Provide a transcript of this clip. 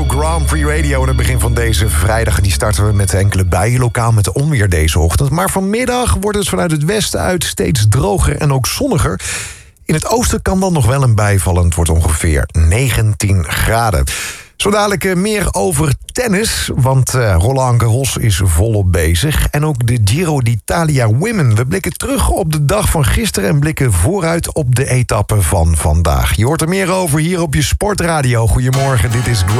Grand Prix Radio aan het begin van deze vrijdag. Die starten we met enkele buien lokaal met onweer deze ochtend. Maar vanmiddag wordt het vanuit het westen uit steeds droger en ook zonniger. In het oosten kan dan nog wel een bui vallen. Het wordt ongeveer 19 graden. Zo dadelijk meer over tennis, want Roland Garros is volop bezig. En ook de Giro d'Italia Women. We blikken terug op de dag van gisteren en blikken vooruit op de etappe van vandaag. Je hoort er meer over hier op je Sportradio. Goedemorgen, dit is